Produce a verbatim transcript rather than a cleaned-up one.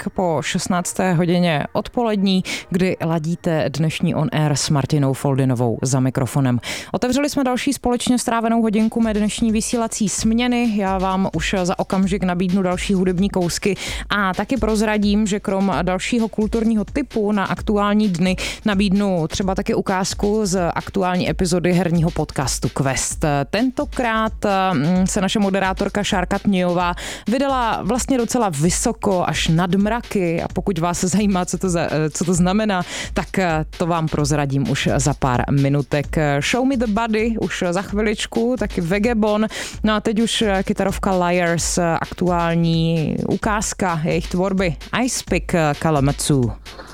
po šestnácté hodině odpolední, kdy ladíte dnešní On Air s Martinou Foldinovou za mikrofonem. Otevřeli jsme další společně strávenou hodinku mé dnešní vysílací směny. Já vám už za okamžik nabídnu další hudební kousky a taky prozradím, že krom dalšího kulturního typu na aktuální dny nabídnu třeba taky ukázku z aktuální epizody herního podcastu Quest. Tentokrát se naše moderátorka Šárka Tnějová vydala vlastně docela vysoko až nad mraky a pokud vás zajímá, co to, za, co to znamená, tak to vám prozradím už za pár minutek. Show Me the Body už za chviličku, taky Vegebon, no a teď už kytarovka Liars, aktuální ukázka jejich tvorby Ice Pick Kalamazoo.